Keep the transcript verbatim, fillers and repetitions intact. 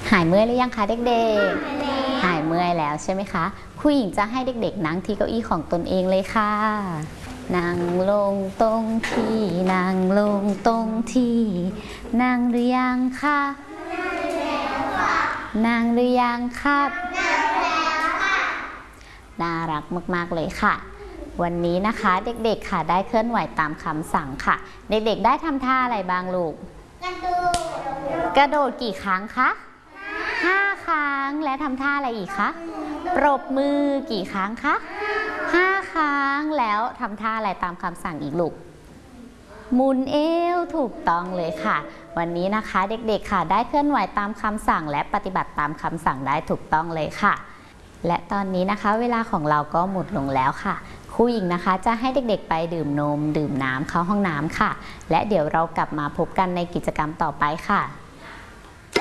หายเมื่อยหรือยังคะเด็กๆหายเมื่อยแล้วใช่ไหมคะครูหญิงจะให้เด็กๆนั่งที่เก้าอี้ของตนเองเลยค่ะนั่งลงตรงที่นั่งลงตรงที่นั่งหรือยังคะนั่งหรือยังครับน่ารักมากๆเลยค่ะวันนี้นะคะเด็กๆค่ะได้เคลื่อนไหวตามคำสั่งค่ะเด็กๆได้ทำท่าอะไรบ้างลูกกระโดดกระโดดกี่ครั้งคะห้าครั้งและทำท่าอะไรอีกคะปรบมือกี่ครั้งคะห้าครั้งแล้วทำท่าอะไรตามคำสั่งอีกลูกหมุนเอวถูกต้องเลยค่ะวันนี้นะคะเด็กๆค่ะได้เคลื่อนไหวตามคำสั่งและปฏิบัติตามคำสั่งได้ถูกต้องเลยค่ะและตอนนี้นะคะเวลาของเราก็หมดลงแล้วค่ะครูหญิงนะคะจะให้เด็กๆไปดื่มนมดื่มน้ำเข้าห้องน้ำค่ะและเดี๋ยวเรากลับมาพบกันในกิจกรรมต่อไปค่ะ